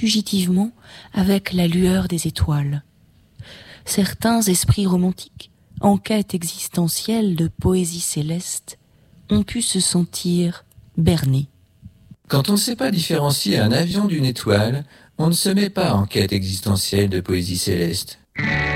fugitivement avec la lueur des étoiles. Certains esprits romantiques, en quête existentielle de poésie céleste, ont pu se sentir bernés. Quand on ne sait pas différencier un avion d'une étoile, on ne se met pas en quête existentielle de poésie céleste.